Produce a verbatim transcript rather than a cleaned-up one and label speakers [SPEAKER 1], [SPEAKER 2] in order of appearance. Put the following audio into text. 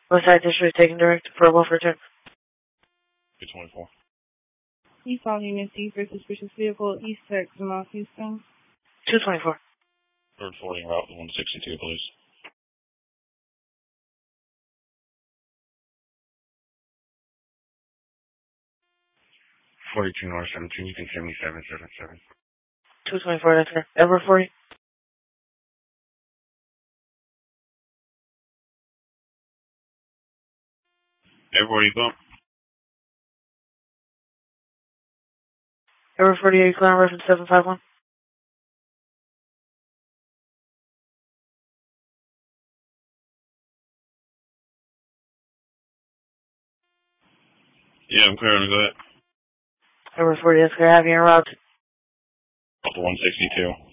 [SPEAKER 1] Westside District taking direct for welfare check.
[SPEAKER 2] two twenty-four.
[SPEAKER 3] East All Union C for suspicious vehicle, East Texas, North Houston.
[SPEAKER 1] two twenty-four.
[SPEAKER 2] Third forwarding route, one sixty-two, please. forty-two North seventeen, you can send me seven seven seven.
[SPEAKER 1] two twenty-four, that's correct. Ever forty?
[SPEAKER 2] Everybody bump.
[SPEAKER 1] Ever forty-eight, clown reference seven five one.
[SPEAKER 2] Yeah, I'm clear. Go ahead.
[SPEAKER 1] Ever forty, that's correct. Have you en route?
[SPEAKER 2] one sixty-two.